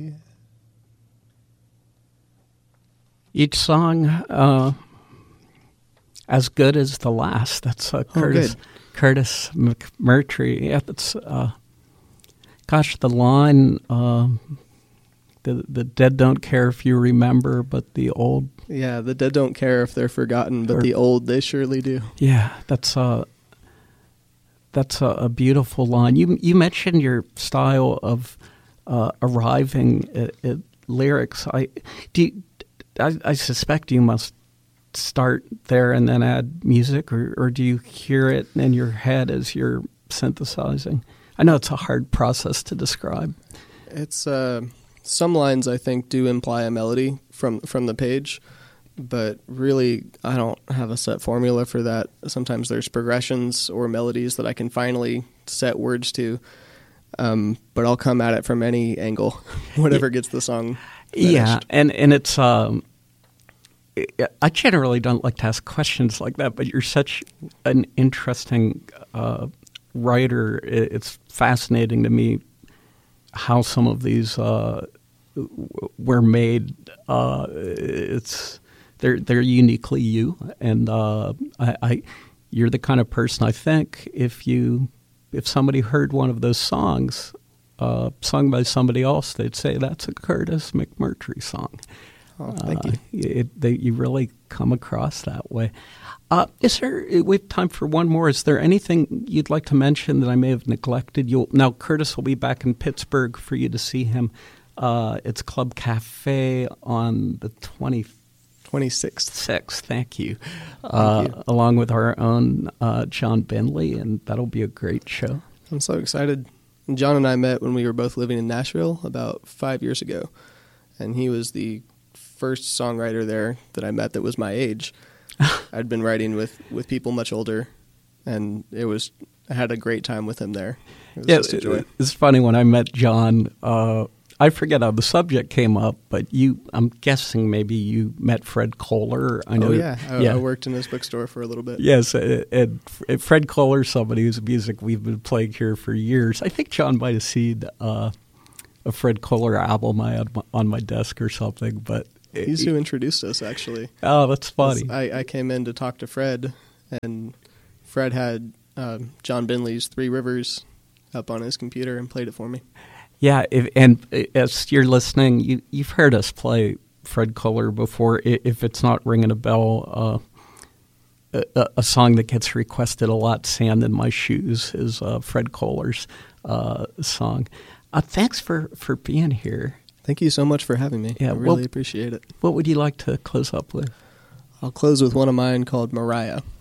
Each song as good as the last. That's Curtis McMurtry. Yeah, that's gosh, the line. The dead don't care if you remember, but the old. Yeah, the dead don't care if they're forgotten, but the old they surely do. Yeah, that's a beautiful line. You mentioned your style of arriving at lyrics. I suspect you must start there and then add music, or do you hear it in your head as you're synthesizing? I know it's a hard process to describe. It's some lines I think do imply a melody from the page, but really I don't have a set formula for that. Sometimes there's progressions or melodies that I can finally set words to, but I'll come at it from any angle, whatever gets the song finished. Yeah, and it's I generally don't like to ask questions like that, but you're such an interesting writer. It's fascinating to me how some of these were made. They're uniquely you, and you're the kind of person I think if somebody heard one of those songs sung by somebody else, they'd say that's a Curtis McMurtry song. Oh, thank you. You really come across that way. We have time for one more. Is there anything you'd like to mention that I may have neglected? Now, Curtis will be back in Pittsburgh for you to see him. It's Club Cafe on the 26th. Thank you. Along with our own John Bentley, and that'll be a great show. I'm so excited. John and I met when we were both living in Nashville about 5 years ago, and he was the first songwriter there that I met that was my age. I'd been writing with people much older, and I had a great time with him there. It was just a joy. It's funny, when I met John, I forget how the subject came up, but I'm guessing maybe you met Fred Kohler. I worked in his bookstore for a little bit. Yes, and Fred Kohler, somebody whose music we've been playing here for years. I think John might have seen a Fred Kohler album I had on my desk or something, but he's who introduced us, actually. Oh, that's funny. I came in to talk to Fred, and Fred had John Bentley's Three Rivers up on his computer and played it for me. Yeah, and as you're listening, you've heard us play Fred Kohler before. If it's not ringing a bell, a song that gets requested a lot, Sand in My Shoes, is Fred Kohler's song. Thanks for being here. Thank you so much for having me. Yeah, I really appreciate it. What would you like to close up with? I'll close with one of mine called Mariah.